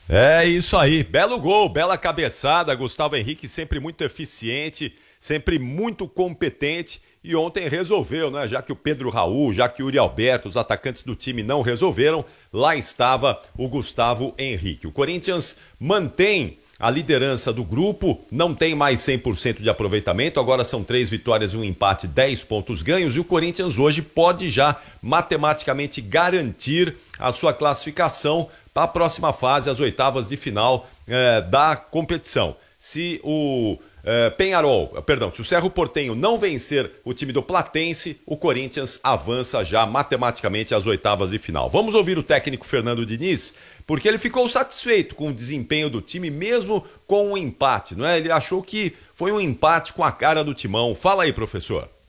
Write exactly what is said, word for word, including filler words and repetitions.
É isso aí, belo gol, bela cabeçada, Gustavo Henrique sempre muito eficiente, sempre muito competente e ontem resolveu, né? Já que o Pedro Raul, já que o Yuri Alberto, os atacantes do time não resolveram, lá estava o Gustavo Henrique. O Corinthians mantém a liderança do grupo, não tem mais cem por cento de aproveitamento, agora são três vitórias e um empate, dez pontos ganhos, e o Corinthians hoje pode já matematicamente garantir a sua classificação para a próxima fase, as oitavas de final eh, da competição. Se o eh, Penharol, perdão, se o Cerro Porteño não vencer o time do Platense, o Corinthians avança já matematicamente às oitavas de final. Vamos ouvir o técnico Fernando Diniz, porque ele ficou satisfeito com o desempenho do time, mesmo com um empate, não é? Ele achou que foi um empate com a cara do timão. Fala aí, professor.